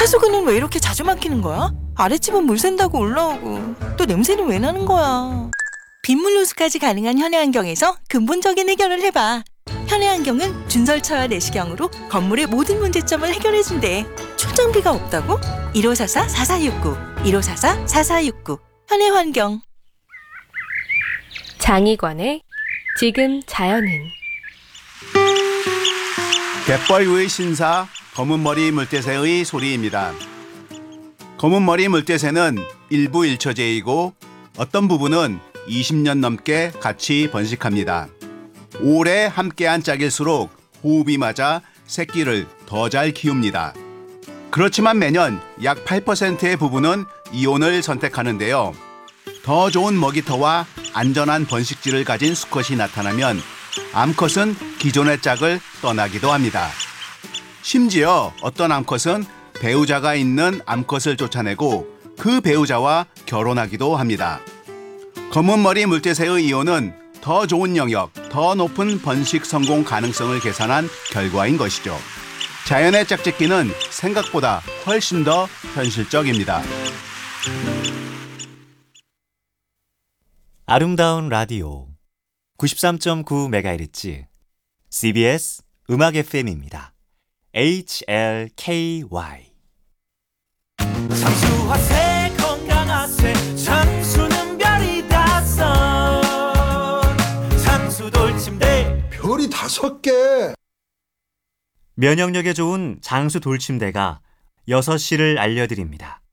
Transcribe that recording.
하수구는 왜 이렇게 자주 막히는 거야? 아랫집은 물 샌다고 올라오고 또 냄새는 왜 나는 거야? 빗물 누수까지 가능한 현해안경에서 근본적인 해결을 해봐. 현해안경은 준설차와 내시경으로 건물의 모든 문제점을 해결해준대. 출장비가 없다고? 1544-4469 1544-4469 현해환경. 장희관의 지금 자연은. 갯벌 의 신사 검은머리 물대새의 소리입니다. 검은머리 물대새는 일부 일처제이고 어떤 부분은 20년 넘게 같이 번식합니다. 오래 함께한 짝일수록 호흡이 맞아 새끼를 더 잘 키웁니다. 그렇지만 매년 약 8%의 부분은 이혼을 선택하는데요. 더 좋은 먹이터와 안전한 번식지를 가진 수컷이 나타나면 암컷은 기존의 짝을 떠나기도 합니다. 심지어 어떤 암컷은 배우자가 있는 암컷을 쫓아내고 그 배우자와 결혼하기도 합니다. 검은머리 물대새의 이혼은 더 좋은 영역, 더 높은 번식 성공 가능성을 계산한 결과인 것이죠. 자연의 짝짓기는 생각보다 훨씬 더 현실적입니다. 아름다운 라디오 93.9MHz CBS 음악 FM입니다. HLKY 장수하세 건강하세 장수는 별이 다섯 장수돌침대 별이 5개. 면역력에 좋은 장수 돌침대가 6시를 알려드립니다.